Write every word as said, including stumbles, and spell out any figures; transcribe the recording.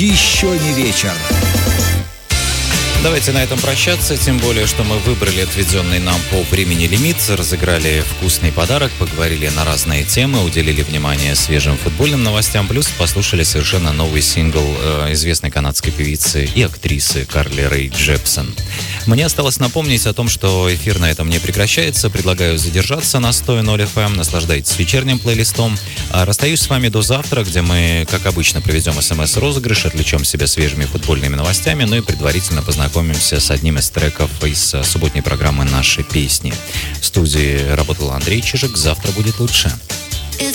еще не вечер. Давайте на этом прощаться, тем более, что мы выбрали отведенный нам по времени лимит, разыграли вкусный подарок, поговорили на разные темы, уделили внимание свежим футбольным новостям, плюс послушали совершенно новый сингл э, известной канадской певицы и актрисы Карли Рэй Джепсон. Мне осталось напомнить о том, что эфир на этом не прекращается. Предлагаю задержаться на сто ноль эф эм, наслаждайтесь вечерним плейлистом. А расстаюсь с вами до завтра, где мы, как обычно, проведем смс-розыгрыш, отвлечем себя свежими футбольными новостями, ну и предварительно познакомимся Знакомимся с одним из треков из субботней программы «Наши песни». В студии работал Андрей Чижик. Завтра будет лучше.